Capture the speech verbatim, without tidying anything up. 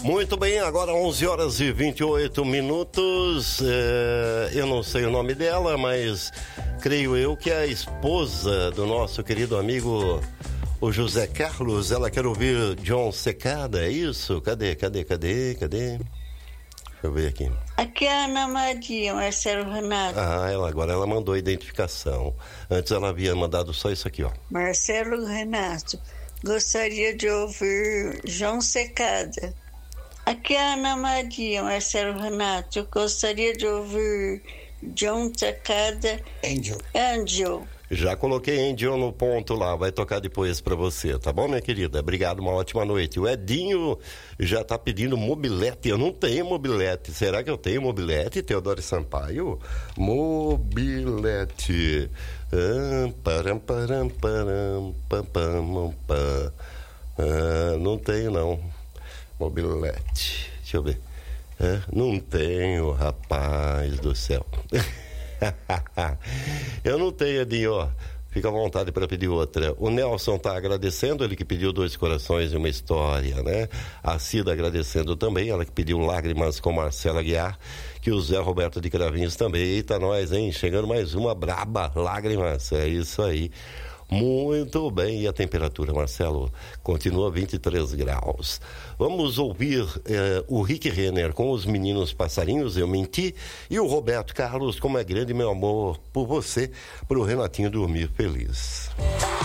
Muito bem, agora onze horas e vinte e oito minutos. É, eu não sei o nome dela, mas creio eu que é a esposa do nosso querido amigo, o José Carlos. Ela quer ouvir John Secada, é isso? Cadê, cadê, cadê, cadê? Deixa eu ver aqui. Aqui é a Ana Maria, Marcelo Renato. Ah, ela, agora ela mandou a identificação. Antes ela havia mandado só isso aqui, ó. Marcelo Renato, gostaria de ouvir João Secada. Aqui é a Ana Maria, Marcelo Renato, gostaria de ouvir John Secada. Angel. Angel. Já coloquei Angel no ponto lá, vai tocar depois pra você, tá bom, minha querida? Obrigado, uma ótima noite. O Edinho já tá pedindo mobilete, eu não tenho mobilete. Será que eu tenho mobilete, Teodoro Sampaio? Mobilete. Ah, param, param, param, pam, pam, pam. Ah, não tenho, não. Mobilete. Deixa eu ver. Ah, não tenho, rapaz do céu. Eu não tenho, Edinho, ó. Fica à vontade para pedir outra. O Nelson tá agradecendo, ele que pediu Dois Corações e uma História, né? A Cida agradecendo também, ela que pediu Lágrimas com Marcela Guiar, que o Zé Roberto de Cravinhos também. Eita, nós, hein? Chegando mais uma braba, Lágrimas, é isso aí. Muito bem, e a temperatura, Marcelo, continua vinte e três graus. Vamos ouvir eh, o Rick Renner com Os Meninos Passarinhos, Eu Menti, e o Roberto Carlos, Como é Grande Meu Amor por Você, para o Renatinho dormir feliz.